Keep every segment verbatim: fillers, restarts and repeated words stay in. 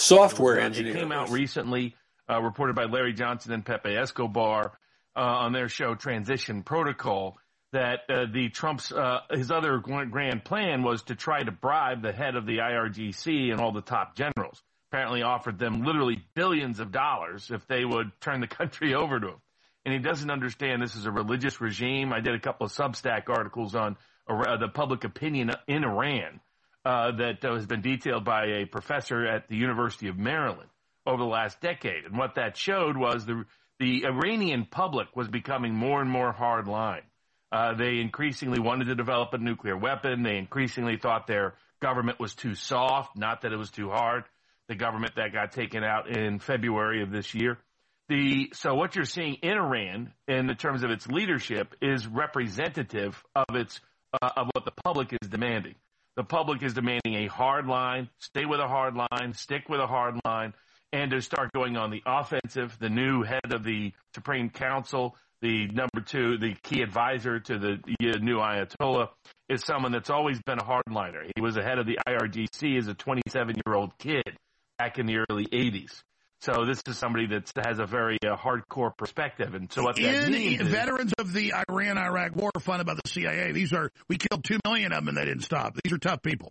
software engineer. It came out recently, uh, reported by Larry Johnson and Pepe Escobar uh, on their show Transition Protocol, that uh, the Trump's uh, his other grand plan was to try to bribe the head of the I R G C and all the top generals. Apparently offered them literally billions of dollars if they would turn the country over to him. And he doesn't understand this is a religious regime. I did a couple of Substack articles on uh, the public opinion in Iran uh, that uh, has been detailed by a professor at the University of Maryland over the last decade. And what that showed was the the Iranian public was becoming more and more hardline. Uh, they increasingly wanted to develop a nuclear weapon. They increasingly thought their government was too soft, not that it was too hard. The government that got taken out in February of this year. The so what you're seeing in Iran, in the terms of its leadership, is representative of its uh, of what the public is demanding. The public is demanding a hard line, stay with a hard line, stick with a hard line, and to start going on the offensive. The new head of the Supreme Council, the number two, the key advisor to the new Ayatollah, is someone that's always been a hardliner. He was the head of the I R G C as a twenty-seven-year-old kid back in the early eighties. So this is somebody that has a very uh, hardcore perspective. And so what that in, means in is, veterans of the Iran-Iraq war funded by the C I A, these are, we killed two million of them and they didn't stop. These are tough people.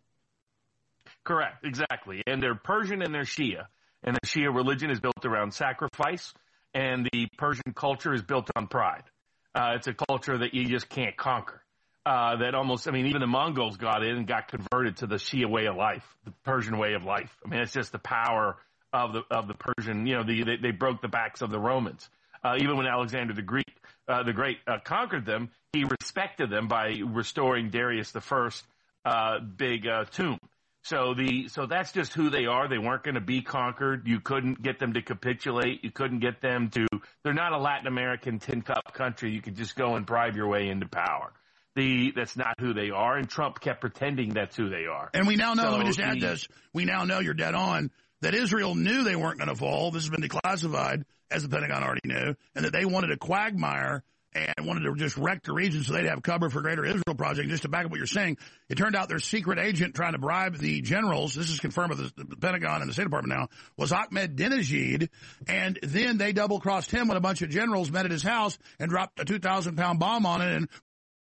Correct, exactly. And they're Persian and they're Shia. And the Shia religion is built around sacrifice, and the Persian culture is built on pride. Uh, it's a culture that you just can't conquer. Uh, that almost, I mean, even the Mongols got in and got converted to the Shia way of life, the Persian way of life. I mean, it's just the power of the of the Persian. You know, the, they, they broke the backs of the Romans. Uh, even when Alexander the Greek, uh, the Great, uh, conquered them, he respected them by restoring Darius the First uh, big uh, tomb. So the so that's just who they are. They weren't going to be conquered. You couldn't get them to capitulate. You couldn't get them to. They're not a Latin American tin cup country. You could just go and bribe your way into power. The that's not who they are, and Trump kept pretending that's who they are. And we now know. So let me just add the, this: we now know, you're dead on, that Israel knew they weren't going to fall. This has been declassified, as the Pentagon already knew, and that they wanted a quagmire and wanted to just wreck the region so they'd have cover for Greater Israel Project. Just to back up what you're saying, it turned out their secret agent trying to bribe the generals, this is confirmed by the, the Pentagon and the State Department now, was Ahmadinejad, and then they double-crossed him when a bunch of generals met at his house and dropped a two thousand pound bomb on it and